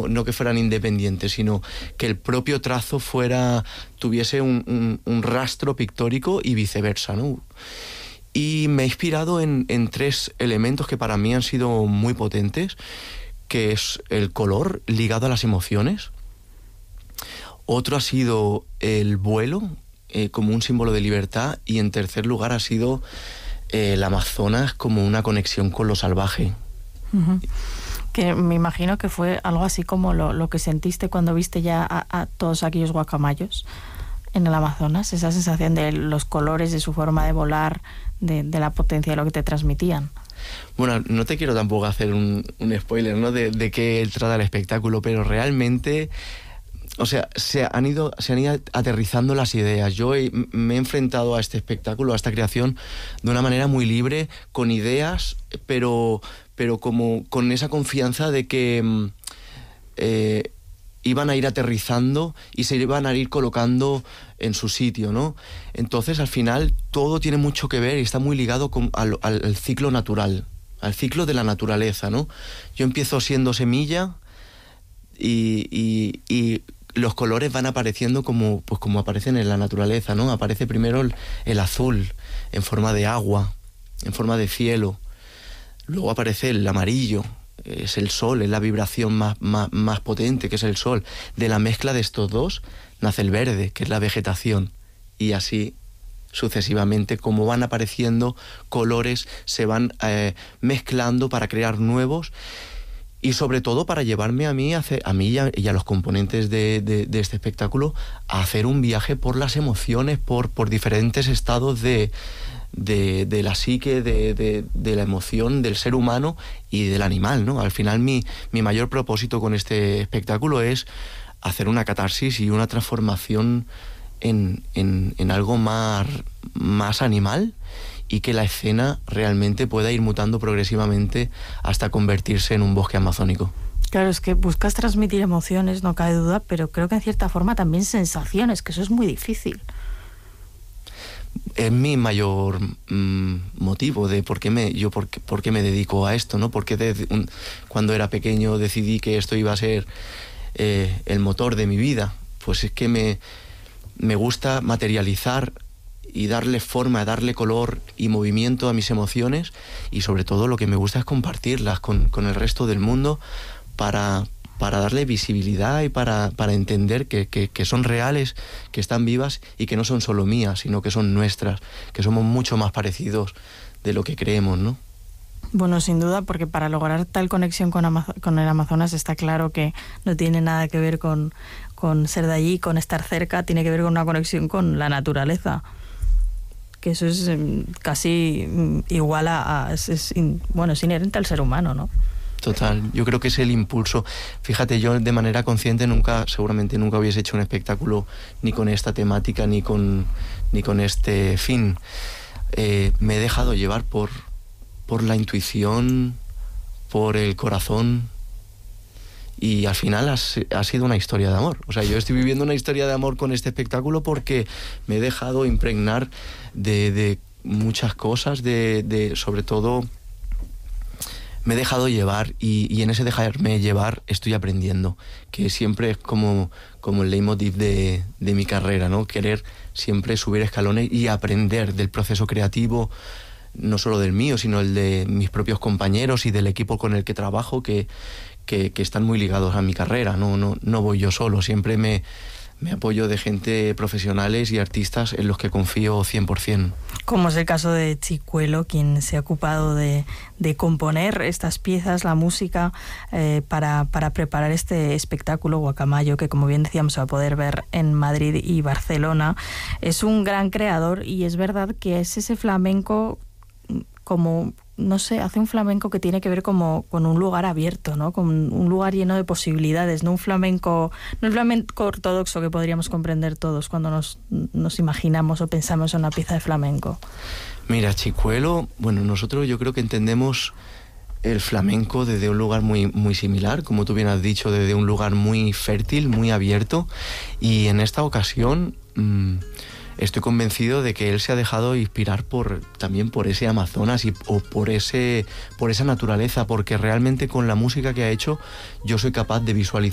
no que fueran independientes, sino que el propio trazo tuviese un rastro pictórico y viceversa, ¿no? Y me he inspirado en 3 elementos que para mí han sido muy potentes, que es el color ligado a las emociones. Otro ha sido el vuelo, como un símbolo de libertad. Y en tercer lugar ha sido el Amazonas como una conexión con lo salvaje. Uh-huh. Que me imagino que fue algo así como lo que sentiste cuando viste ya a todos aquellos guacamayos en el Amazonas, esa sensación de los colores, de su forma de volar, de la potencia de lo que te transmitían. Bueno, no te quiero tampoco hacer un spoiler, ¿no?, de qué trata el espectáculo, pero realmente, o sea, se han ido aterrizando las ideas. Yo me he enfrentado a este espectáculo, a esta creación, de una manera muy libre, con ideas, pero como con esa confianza de que iban a ir aterrizando y se iban a ir colocando en su sitio, ¿no? Entonces, al final, todo tiene mucho que ver y está muy ligado al ciclo natural, al ciclo de la naturaleza, ¿no? Yo empiezo siendo semilla y los colores van apareciendo como aparecen en la naturaleza, ¿no? Aparece primero el azul en forma de agua, en forma de cielo. Luego aparece el amarillo, es el sol, es la vibración más potente, que es el sol. De la mezcla de estos dos nace el verde, que es la vegetación. Y así sucesivamente, como van apareciendo colores, se van mezclando para crear nuevos. Y sobre todo para llevarme a mí y a los componentes de este espectáculo a hacer un viaje por las emociones, por diferentes estados de la psique, de la emoción del ser humano y del animal, ¿no? Al final mi mayor propósito con este espectáculo es hacer una catarsis y una transformación en algo más animal, y que la escena realmente pueda ir mutando progresivamente hasta convertirse en un bosque amazónico. Claro, es que buscas transmitir emociones, no cabe duda, pero creo que en cierta forma también sensaciones, que eso es muy difícil. Es mi mayor motivo de por qué me dedico a esto, ¿no? Porque cuando era pequeño decidí que esto iba a ser el motor de mi vida. Pues es que me gusta materializar y darle forma, darle color y movimiento a mis emociones, y sobre todo lo que me gusta es compartirlas con el resto del mundo para darle visibilidad y para entender que son reales, que están vivas y que no son solo mías, sino que son nuestras, que somos mucho más parecidos de lo que creemos, ¿no? Bueno, sin duda, porque para lograr tal conexión con el Amazonas está claro que no tiene nada que ver con ser de allí, con estar cerca, tiene que ver con una conexión con la naturaleza. Que eso es casi igual es inherente al ser humano, ¿no? Total, yo creo que es el impulso. Fíjate, yo de manera consciente seguramente nunca hubiese hecho un espectáculo ni con esta temática ni con este fin. Me he dejado llevar por la intuición, por el corazón, y al final ha sido una historia de amor. O sea, yo estoy viviendo una historia de amor con este espectáculo porque me he dejado impregnar de muchas cosas, sobre todo me he dejado llevar, y en ese dejarme llevar estoy aprendiendo, que siempre es como el leitmotiv de mi carrera, ¿no? Querer siempre subir escalones y aprender del proceso creativo, no solo del mío, sino el de mis propios compañeros y del equipo con el que trabajo, que están muy ligados a mi carrera. No voy yo solo, siempre me apoyo de gente profesionales y artistas en los que confío 100%. Como es el caso de Chicuelo, quien se ha ocupado de componer estas piezas, la música, para preparar este espectáculo Guacamayo, que como bien decíamos se va a poder ver en Madrid y Barcelona. Es un gran creador, y es verdad que es ese flamenco como, no sé, hace un flamenco que tiene que ver como con un lugar abierto, ¿no? Con un lugar lleno de posibilidades, no el flamenco ortodoxo que podríamos comprender todos cuando nos imaginamos o pensamos en una pieza de flamenco. Mira, Chicuelo, bueno, nosotros yo creo que entendemos el flamenco desde un lugar muy, muy similar, como tú bien has dicho, desde un lugar muy fértil, muy abierto, y en esta ocasión estoy convencido de que él se ha dejado inspirar también por ese Amazonas o por esa naturaleza, porque realmente con la música que ha hecho yo soy capaz de visualizar